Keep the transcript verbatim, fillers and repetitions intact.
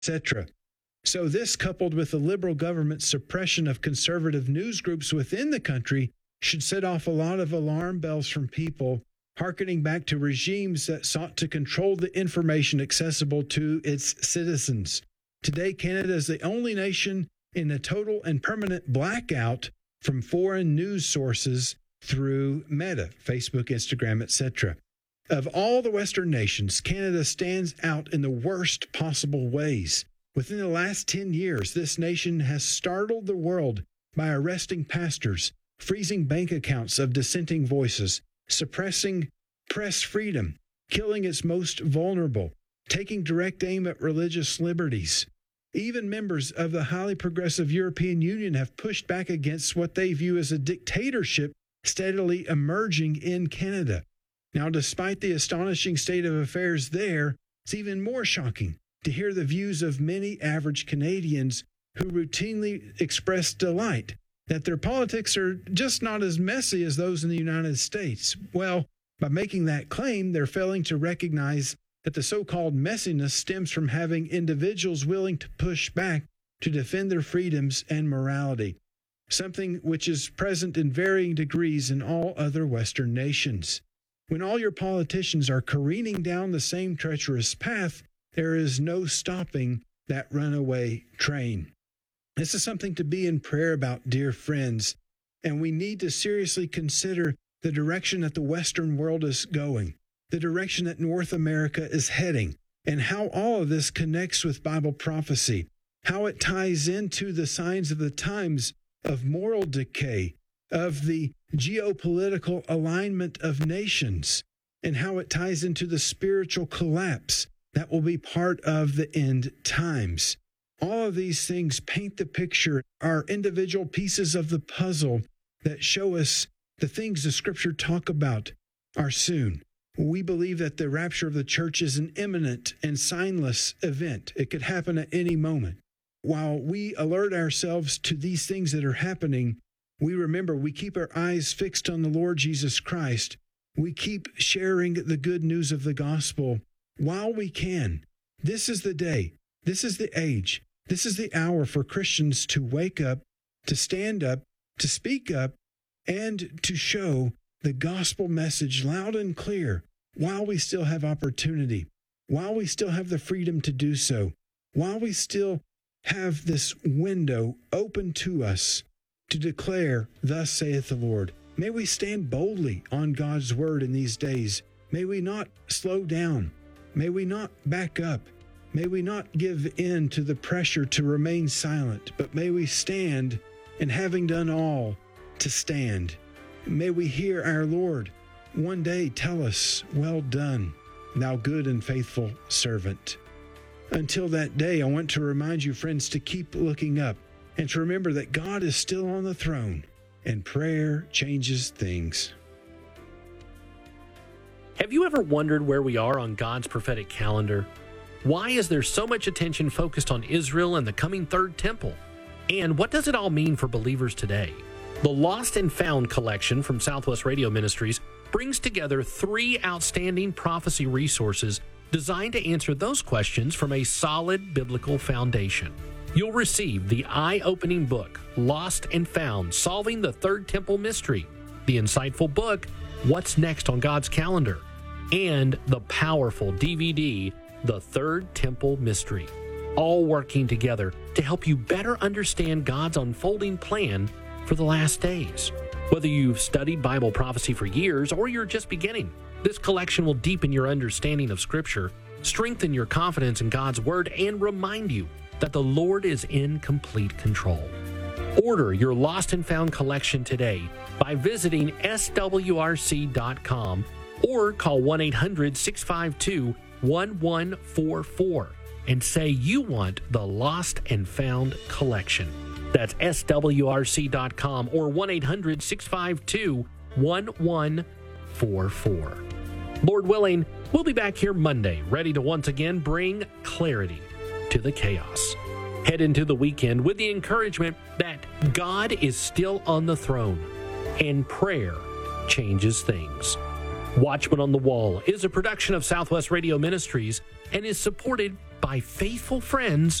et cetera. So this, coupled with the liberal government's suppression of conservative news groups within the country, should set off a lot of alarm bells from people, hearkening back to regimes that sought to control the information accessible to its citizens. Today, Canada is the only nation in a total and permanent blackout from foreign news sources through Meta, Facebook, Instagram, et cetera. Of all the Western nations, Canada stands out in the worst possible ways. Within the last ten years, this nation has startled the world by arresting pastors, freezing bank accounts of dissenting voices, suppressing press freedom, killing its most vulnerable, taking direct aim at religious liberties. Even members of the highly progressive European Union have pushed back against what they view as a dictatorship steadily emerging in Canada. Now, despite the astonishing state of affairs there, it's even more shocking to hear the views of many average Canadians who routinely express delight that their politics are just not as messy as those in the United States. Well, by making that claim, they're failing to recognize that the so-called messiness stems from having individuals willing to push back to defend their freedoms and morality, something which is present in varying degrees in all other Western nations. When all your politicians are careening down the same treacherous path, there is no stopping that runaway train. This is something to be in prayer about, dear friends, and we need to seriously consider the direction that the Western world is going, the direction that North America is heading, and how all of this connects with Bible prophecy, how it ties into the signs of the times of moral decay, of the geopolitical alignment of nations, and how it ties into the spiritual collapse that will be part of the end times. All of these things paint the picture, are individual pieces of the puzzle that show us the things the Scripture talk about are soon. We believe that the rapture of the church is an imminent and signless event. It could happen at any moment. While we alert ourselves to these things that are happening, we remember we keep our eyes fixed on the Lord Jesus Christ. We keep sharing the good news of the gospel while we can. This is the day. This is the age. This is the hour for Christians to wake up, to stand up, to speak up, and to show the gospel message loud and clear while we still have opportunity, while we still have the freedom to do so, while we still have this window open to us to declare, "Thus saith the Lord." May we stand boldly on God's word in these days. May we not slow down. May we not back up. May we not give in to the pressure to remain silent, but may we stand, and having done all, to stand. May we hear our Lord one day tell us, "Well done, thou good and faithful servant." Until that day, I want to remind you, friends, to keep looking up and to remember that God is still on the throne and prayer changes things. Have you ever wondered where we are on God's prophetic calendar? Why is there so much attention focused on Israel and the coming third temple? And what does it all mean for believers today? The Lost and Found collection from Southwest Radio Ministries brings together three outstanding prophecy resources designed to answer those questions from a solid biblical foundation. You'll receive the eye-opening book, Lost and Found, Solving the Third Temple Mystery, the insightful book, What's Next on God's Calendar, and the powerful D V D, The Third Temple Mystery, all working together to help you better understand God's unfolding plan for the last days. Whether you've studied Bible prophecy for years or you're just beginning, this collection will deepen your understanding of Scripture, strengthen your confidence in God's Word, and remind you that the Lord is in complete control. Order your Lost and Found collection today by visiting S W R C dot com or call one eight hundred six five two one one four four and say you want the Lost and Found collection. That's S W R C dot com or one eight hundred six five two one one four four. Lord willing, we'll be back here Monday, ready to once again bring clarity to the chaos. Head into the weekend with the encouragement that God is still on the throne and prayer changes things. Watchman on the Wall is a production of Southwest Radio Ministries and is supported by faithful friends